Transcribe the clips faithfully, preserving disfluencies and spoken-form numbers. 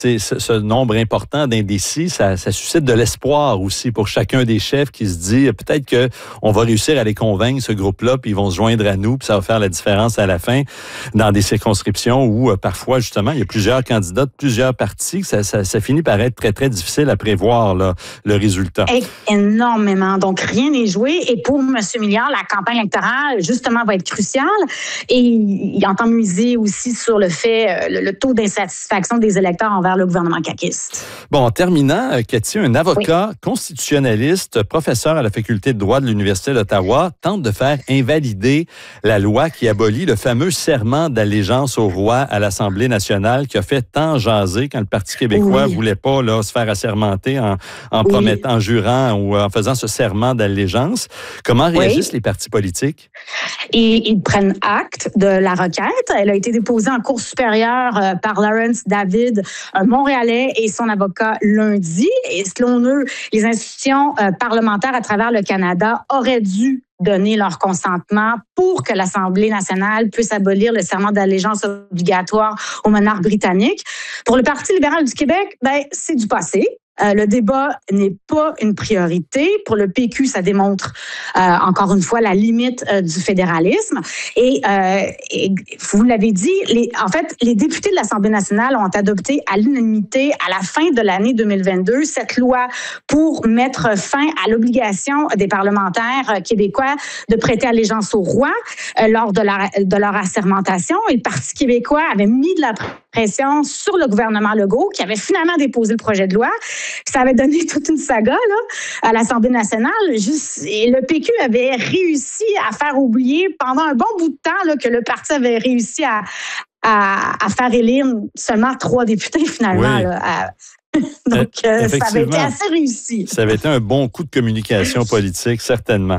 C'est, ce, ce nombre important d'indécis, ça, ça suscite de l'espoir aussi pour chacun des chefs qui se dit peut-être qu'on va réussir à les convaincre, ce groupe-là, puis ils vont se joindre à nous, puis ça va faire la différence à la fin dans des circonscriptions où euh, parfois, justement, il y a plusieurs candidats de plusieurs partis. Ça, ça, ça finit par être très, très difficile à prévoir là, le résultat. Et énormément. Donc, rien n'est joué. Et pour M. Milliard, la campagne électorale, justement, va être cruciale. Et il entend miser aussi sur le fait, le, le taux d'insatisfaction des électeurs envers le gouvernement caquiste. Bon, en terminant, Cathy, un avocat oui. constitutionnaliste, professeur à la faculté de droit de l'Université d'Ottawa, tente de faire invalider la loi qui abolit le fameux serment d'allégeance au roi à l'Assemblée nationale qui a fait tant jaser quand le Parti québécois oui. voulait pas là, se faire assermenter en, en oui. promettant, en jurant ou en faisant ce serment d'allégeance. Comment réagissent oui. les partis politiques? Et ils prennent acte de la requête. Elle a été déposée en Cour supérieure euh, par Lawrence David, un Montréalais, et son avocat lundi. Et selon eux, les institutions euh, parlementaires à travers le Canada auraient dû donner leur consentement pour que l'Assemblée nationale puisse abolir le serment d'allégeance obligatoire au monarque britannique. Pour le Parti libéral du Québec, ben, c'est du passé. Euh, le débat n'est pas une priorité. Pour le P Q, ça démontre euh, encore une fois la limite euh, du fédéralisme. Et, euh, et vous l'avez dit, les, en fait, les députés de l'Assemblée nationale ont adopté à l'unanimité à la fin de l'année deux mille vingt-deux cette loi pour mettre fin à l'obligation des parlementaires québécois de prêter allégeance au roi euh, lors de, la, de leur assermentation. Et le Parti québécois avait mis de la pression sur le gouvernement Legault, qui avait finalement déposé le projet de loi. Ça avait donné toute une saga là, à l'Assemblée nationale. Juste, et le P Q avait réussi à faire oublier pendant un bon bout de temps là, que le parti avait réussi à, à, à faire élire seulement trois députés finalement. Oui. Là, à, Donc, euh, ça avait été assez réussi. Ça avait été un bon coup de communication politique, certainement.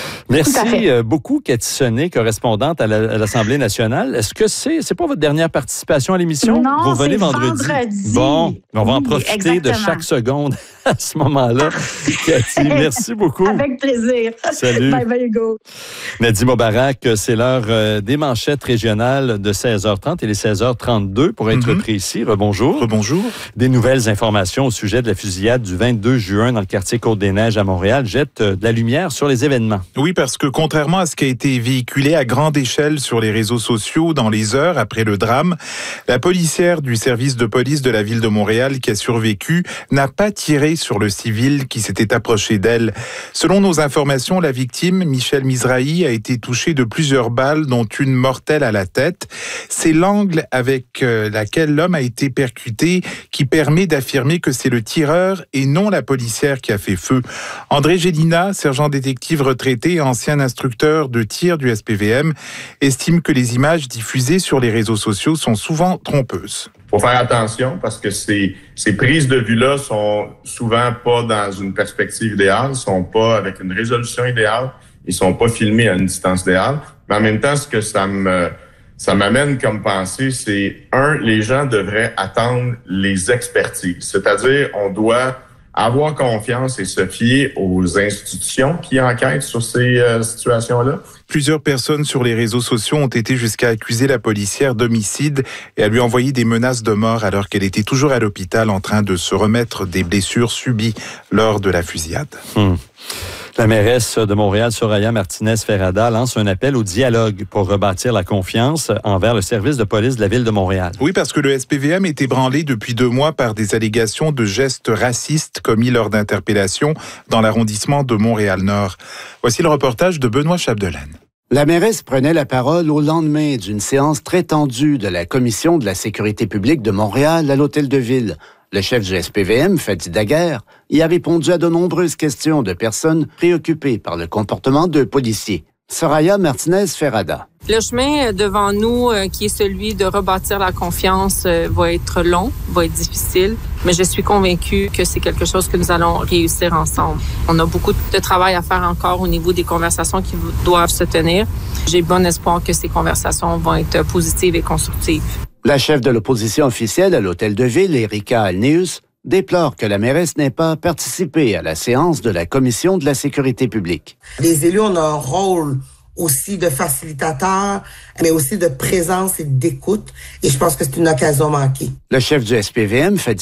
Merci euh, beaucoup, Cathy Sonnet, correspondante à, la, à l'Assemblée nationale. Est-ce que c'est c'est pas votre dernière participation à l'émission? Non, vous revenez c'est vendredi. vendredi. Bon, on va oui, en profiter exactement. de chaque seconde à ce moment-là. Cathy, merci beaucoup. Avec plaisir. Salut. Bye bye, Hugo. Nadine Mobarak, c'est l'heure euh, des manchettes régionales de seize heures trente et les seize heures trente-deux pour être mm-hmm. précis. Rebonjour. Rebonjour. Des nouvelles informations au sujet de la fusillade du vingt-deux juin dans le quartier Côte-des-Neiges à Montréal jettent de la lumière sur les événements. Oui, parce que contrairement à ce qui a été véhiculé à grande échelle sur les réseaux sociaux dans les heures après le drame, la policière du service de police de la ville de Montréal qui a survécu n'a pas tiré sur le civil qui s'était approché d'elle. Selon nos informations, la victime, Michel Mizrahi, a été touchée de plusieurs balles, dont une mortelle à la tête. C'est l'angle avec laquelle l'homme a été percuté qui permet d'affirmer que c'est le tireur et non la policière qui a fait feu. André Gélina, sergent détective retraité et ancien instructeur de tir du S P V M, estime que les images diffusées sur les réseaux sociaux sont souvent trompeuses. Il faut faire attention parce que ces, ces prises de vue-là sont souvent pas dans une perspective idéale, sont pas avec une résolution idéale, ils sont pas filmés à une distance idéale. Mais en même temps, ce que ça me ça m'amène comme pensée, c'est un, les gens devraient attendre les expertises. C'est-à-dire, on doit avoir confiance et se fier aux institutions qui enquêtent sur ces euh, situations-là. Plusieurs personnes sur les réseaux sociaux ont été jusqu'à accuser la policière d'homicide et à lui envoyer des menaces de mort alors qu'elle était toujours à l'hôpital en train de se remettre des blessures subies lors de la fusillade. Hum. La mairesse de Montréal, Soraya Martinez-Ferrada, lance un appel au dialogue pour rebâtir la confiance envers le service de police de la ville de Montréal. Oui, parce que le S P V M est ébranlé depuis deux mois par des allégations de gestes racistes commis lors d'interpellations dans l'arrondissement de Montréal-Nord. Voici le reportage de Benoît Chapdelaine. La mairesse prenait la parole au lendemain d'une séance très tendue de la Commission de la sécurité publique de Montréal à l'Hôtel de Ville. Le chef du S P V M, Fadi Daguerre, y a répondu à de nombreuses questions de personnes préoccupées par le comportement de policiers. Soraya Martinez-Ferrada. Le chemin devant nous, euh, qui est celui de rebâtir la confiance, euh, va être long, va être difficile, mais je suis convaincue que c'est quelque chose que nous allons réussir ensemble. On a beaucoup de travail à faire encore au niveau des conversations qui doivent se tenir. J'ai bon espoir que ces conversations vont être positives et constructives. La chef de l'opposition officielle à l'Hôtel de Ville, Erika Alneus, déplore que la mairesse n'ait pas participé à la séance de la Commission de la sécurité publique. Les élus ont un rôle aussi de facilitateur, mais aussi de présence et d'écoute. Et je pense que c'est une occasion manquée. Le chef du S P V M, Fadi